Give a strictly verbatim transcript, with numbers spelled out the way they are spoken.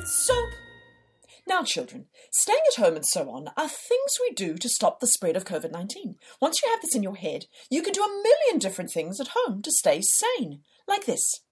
Soap. Now, children, staying at home and so on are things we do to stop the spread of COVID nineteen. Once you have this in your head, you can do a million different things at home to stay sane, like this.